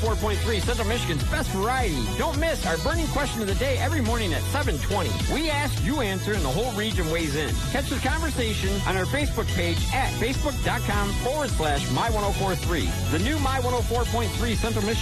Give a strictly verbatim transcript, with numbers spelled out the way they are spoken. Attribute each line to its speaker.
Speaker 1: four point three, Central Michigan's best variety. Don't miss our burning question of the day every morning at seven twenty. We ask, you answer, and the whole region weighs in. Catch the conversation on our Facebook page at facebook.com forward slash My1043. The new My one oh four point three Central Michigan